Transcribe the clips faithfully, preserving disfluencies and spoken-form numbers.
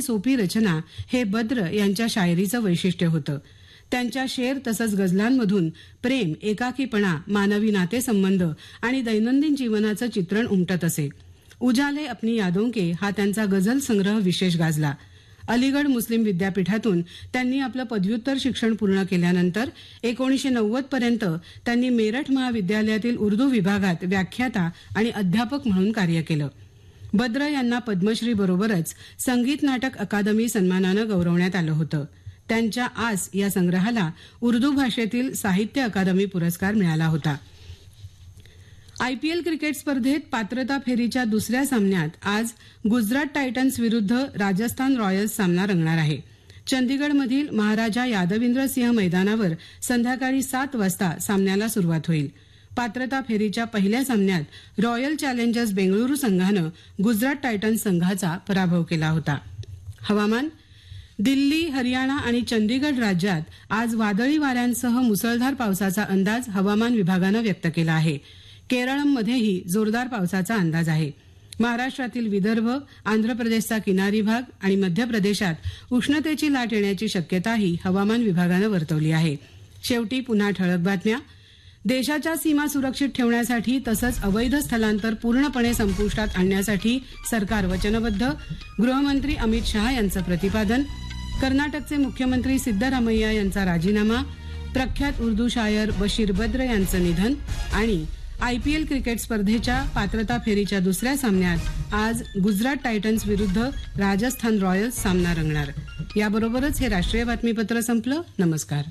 सोपी रचना हे बद्र यांच्या शायरीचं वैशिष्ट्य होतं. त्यांच्या शेर तसंच गझलांमधून प्रेम, एकाकीपणा, मानवी नातेसंबंध आणि दैनंदिन जीवनाचं चित्रण उमटत असे. उजाले अपनी यादों के हा त्यांचा गझल संग्रह विशेष गाजला. अलीगड मुस्लिम विद्यापीठातून त्यांनी आपलं पदव्युत्तर शिक्षण पूर्ण केल्यानंतर एकोणीसशे नव्वद पर्यंत त्यांनी मेरठ महाविद्यालयातील उर्दू विभागात व्याख्याता आणि अध्यापक म्हणून कार्य केलं. बद्र यांना पद्मश्री बरोबरच संगीत नाटक अकादमी सन्मानानं गौरवण्यात आलं होतं. त्यांच्या आस या संग्रहाला उर्दू भाषेतील साहित्य अकादमी पुरस्कार मिळाला होता. आयपीएल क्रिकेट स्पर्धेत पात्रता फेरीच्या दुसऱ्या सामन्यात आज गुजरात टायटन्स विरुद्ध राजस्थान रॉयल्स सामना रंगणार आहे. चंदीगडमधील महाराजा यादविंद्र सिंह मैदानावर संध्याकाळी सात वाजता सामन्याला सुरुवात होईल. पात्रता फेरीच्या पहिल्या सामन्यात रॉयल चॅलेंजर्स बेंगळुरू संघानं गुजरात टायटन्स संघाचा पराभव केला होता. हवामान. दिल्ली, हरियाणा आणि चंदीगड राज्यात आज वादळी वाऱ्यांसह मुसळधार पावसाचा अंदाज हवामान विभागानं व्यक्त केला आहे. केरळमध्येही जोरदार पावसाचा अंदाज आहे. महाराष्ट्रातील विदर्भ, आंध्र प्रदेशचा किनारी भाग आणि मध्य प्रदेशात उष्णतेची लाट येण्याची शक्यताही हवामान विभागानं वर्तवली आहे. शेवटी पुन्हा ठळक बातम्या. देशाच्या सीमा सुरक्षित ठेवण्यासाठी तसंच अवैध स्थलांतर पूर्णपणे संपुष्टात आणण्यासाठी सरकार वचनबद्ध. गृहमंत्री अमित शहा यांचं प्रतिपादन. कर्नाटकचे मुख्यमंत्री सिद्धरामय्या यांचा राजीनामा. प्रख्यात उर्दू शायर बशीर बद्र यांचं निधन. आणि आयपीएल क्रिकेट स्पर्धेच्या पात्रता फेरीच्या दुसऱ्या सामन्यात आज गुजरात टायटन्स विरुद्ध राजस्थान रॉयल्स सामना रंगणार. याबरोबरच हे राष्ट्रीय बातमीपत्र संपलं. नमस्कार.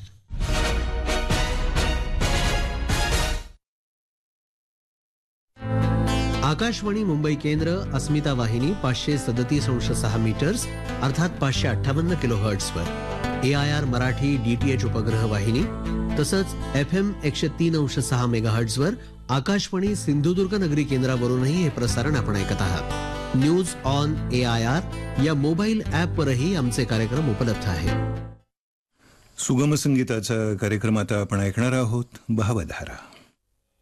आकाशवाणी मुंबई केंद्र, अस्मिता वाहिनी पाचशे सदतीस अंश सहा मीटर्स अर्थात पाचशे अठ्ठावन्न kilo हर्ट्सवर, A I R Marathi DTH उपग्रह वाहिनी तसंच एफ एम एकशे तीन अंश सहा मेगा हर्ट्सवर आकाशवाणी सिंधुदुर्ग नगरी केंद्रावरूनही हे प्रसारण आपण ऐकत आहात. News on A I R या मोबाईल ऍपवरही आमचे कार्यक्रम उपलब्ध आहेत. सुगम संगीताचा कार्यक्रम आता आपण ऐकणार आहोत. भावधारा.